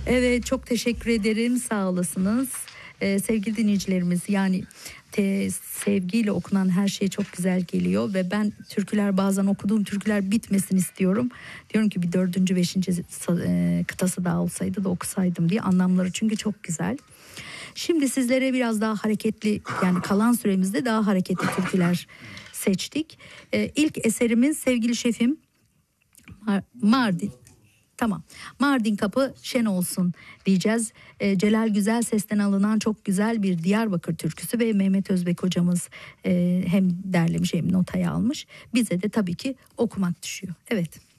Evet, çok teşekkür ederim, sağ olasınız. Sevgili dinleyicilerimiz, yani sevgiyle okunan her şey çok güzel geliyor ve ben türküler, bazen okuduğum türküler bitmesin istiyorum. Diyorum ki bir dördüncü, beşinci kıtası daha olsaydı da okusaydım diye, anlamları çünkü çok güzel. Şimdi sizlere biraz daha hareketli, yani kalan süremizde daha hareketli türküler seçtik. İlk eserimiz sevgili şefim Mardin. Tamam. Mardin Kapı Şen Olsun diyeceğiz. Celal Güzel Ses'ten alınan çok güzel bir Diyarbakır türküsü ve Mehmet Özbek hocamız hem derlemiş hem notaya almış. Bize de tabii ki okumak düşüyor. Evet.